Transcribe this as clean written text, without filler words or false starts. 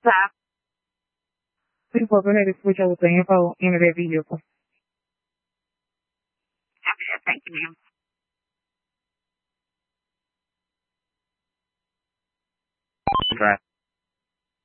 Tá. Sí, pues go ahead and switch over to info, enter that vehicle. Okay, thank you, ma'am. Right.